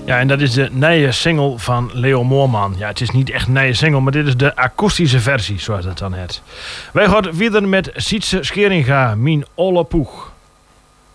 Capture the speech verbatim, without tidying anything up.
Ja, en dat is de nieuwe single van Leo Moorman. Ja, het is niet echt een nieuwe single, maar dit is de akoestische versie, zoals het dan heet. Wij gaan verder met Sietse Scheringa, Mijn Olle Poeg.